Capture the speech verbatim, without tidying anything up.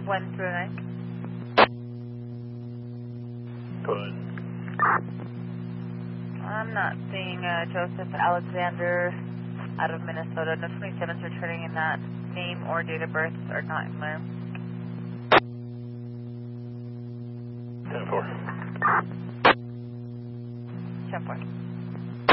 one through nine. Go ahead. I'm not seeing uh, Joseph Alexander out of Minnesota. No twenty-sevens returning in that name or date of birth are not in there. ten four. ten four.